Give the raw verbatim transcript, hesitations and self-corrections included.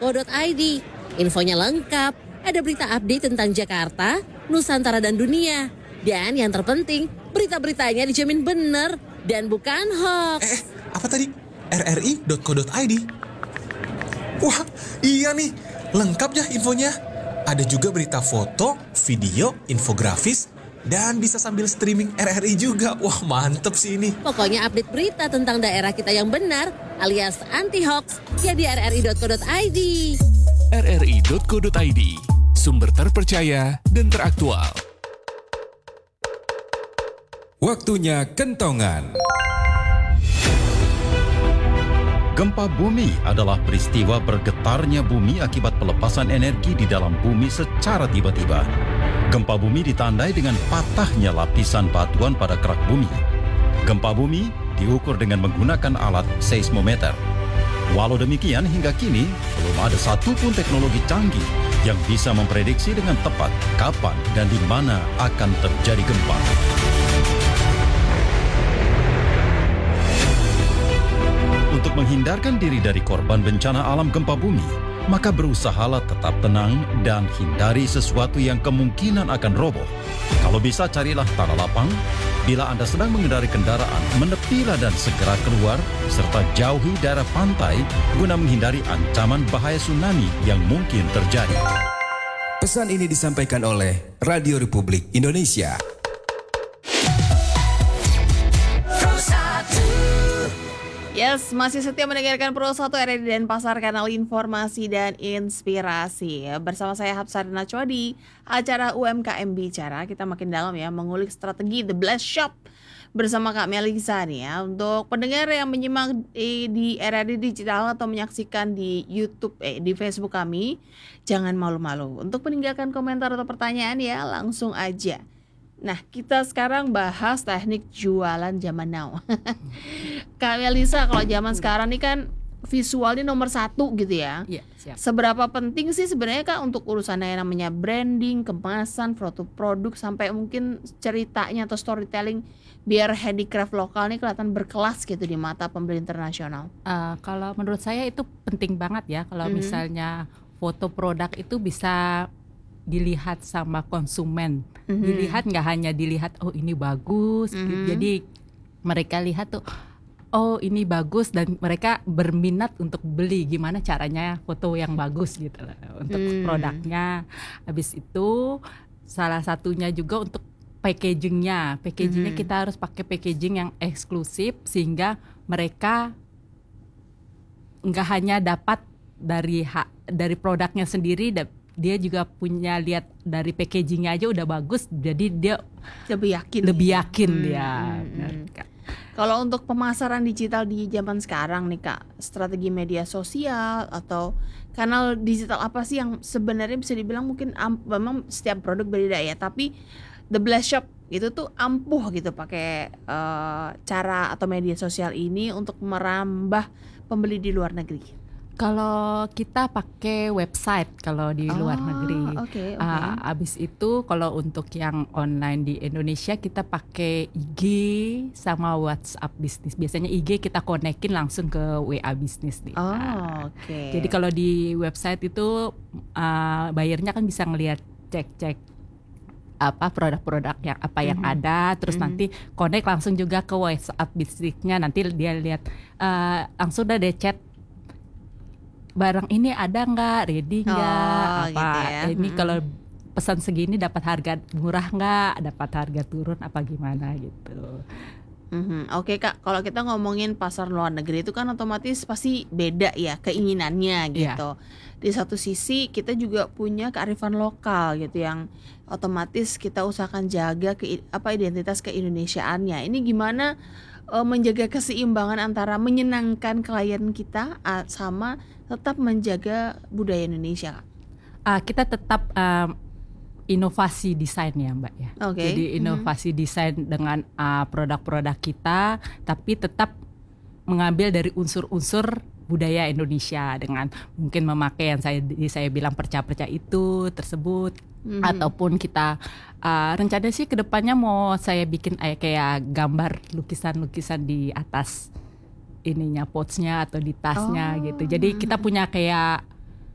co dot i d. Infonya lengkap, ada berita update tentang Jakarta, Nusantara dan dunia. Dan yang terpenting, berita-beritanya dijamin benar dan bukan hoax. Eh, apa tadi? r r i dot co dot i d. Wah, iya nih, lengkap ya infonya. Ada juga berita foto, video, infografis, dan bisa sambil streaming R R I juga. Wah, mantep sih ini. Pokoknya update berita tentang daerah kita yang benar, alias anti-hoax, ya di r r i dot co dot i d. r r i dot co dot i d, sumber terpercaya dan teraktual. Waktunya kentongan. Gempa bumi adalah peristiwa bergetarnya bumi akibat pelepasan energi di dalam bumi secara tiba-tiba. Gempa bumi ditandai dengan patahnya lapisan batuan pada kerak bumi. Gempa bumi diukur dengan menggunakan alat seismometer. Walau demikian, hingga kini belum ada satupun teknologi canggih yang bisa memprediksi dengan tepat kapan dan di mana akan terjadi gempa. Untuk menghindarkan diri dari korban bencana alam gempa bumi, maka berusahalah tetap tenang dan hindari sesuatu yang kemungkinan akan roboh. Kalau bisa, carilah tanah lapang. Bila Anda sedang mengendarai kendaraan, menepilah dan segera keluar, serta jauhi daerah pantai guna menghindari ancaman bahaya tsunami yang mungkin terjadi. Pesan ini disampaikan oleh Radio Republik Indonesia. Yes, masih setia mendengarkan Pro satu R R I Denpasar, kanal informasi dan inspirasi. Bersama saya Hapsari Nachwa di acara U M K M Bicara. Kita makin dalam ya, mengulik strategi The Blast Shop bersama Kak Melisa nih ya. Untuk pendengar yang menyimak di, di R R I Digital atau menyaksikan di YouTube, eh, di Facebook kami, jangan malu-malu untuk meninggalkan komentar atau pertanyaan ya, langsung aja. Nah, kita sekarang bahas teknik jualan zaman now. Kak Melisa, kalau zaman sekarang nih kan visualnya nomor satu gitu ya. Iya, siap. Seberapa penting sih sebenarnya Kak untuk urusan yang namanya branding, kemasan, foto produk, sampai mungkin ceritanya atau storytelling biar handicraft lokal nih kelihatan berkelas gitu di mata pembeli internasional? Uh, kalau menurut saya itu penting banget ya. Kalau Mhm. misalnya foto produk itu bisa dilihat sama konsumen. Mhm. Dilihat nggak hanya dilihat oh ini bagus, Mhm. jadi mereka lihat tuh oh ini bagus dan mereka berminat untuk beli. Gimana caranya foto yang bagus gitu lah untuk Hmm. produknya. Habis itu salah satunya juga untuk packagingnya. Packagingnya Mhm. kita harus pakai packaging yang eksklusif sehingga mereka nggak hanya dapat dari ha- dari produknya sendiri, da- dia juga punya lihat dari packagingnya aja udah bagus, jadi dia Lebih yakin. lebih ya? yakin Hmm, dia. hmm, Benar, hmm. Kak. Kalau untuk pemasaran digital di zaman sekarang nih Kak, strategi media sosial atau kanal digital apa sih yang sebenarnya bisa dibilang mungkin am- memang setiap produk berbeda ya, tapi The Blast Shop itu tuh ampuh gitu pakai eh, cara atau media sosial ini untuk merambah pembeli di luar negeri. Kalau kita pakai website kalau di luar Oh, negeri. oke, oke. Ah, abis itu kalau untuk yang online di Indonesia kita pakai I G sama WhatsApp bisnis. Biasanya I G kita konekin langsung ke W A bisnis nih. Oh, Ah, oke. Jadi kalau di website itu uh, buyernya kan bisa ngelihat cek-cek apa produk-produk yang apa yang Mhm. ada, terus Mhm. nanti connect langsung juga ke WhatsApp bisnisnya. Nanti dia lihat uh, langsung udah deh chat barang ini ada nggak, ready nggak, Oh, apa gitu ya. ini Mm-mm. kalau pesan segini dapat harga murah nggak, dapat harga turun apa gimana gitu. Mhm. Oke Kak, kalau kita ngomongin pasar luar negeri itu kan otomatis pasti beda ya keinginannya gitu. Di satu sisi kita juga punya kearifan lokal gitu yang otomatis kita usahakan jaga ke apa identitas keindonesiaannya. Ini gimana eh, menjaga keseimbangan antara menyenangkan klien kita ah, sama tetap menjaga budaya Indonesia, Kak? Ah, kita tetap um, inovasi desain ya Mbak ya. Oke. Jadi Mhm. inovasi desain dengan uh, produk-produk kita, tapi tetap mengambil dari unsur-unsur budaya Indonesia dengan mungkin memakai yang saya saya bilang perca-perca itu tersebut, Mhm. ataupun kita uh, rencana sih kedepannya mau saya bikin kayak kayak gambar lukisan-lukisan di atas ininya pouchnya atau di tasnya Oh, gitu. Jadi kita punya kayak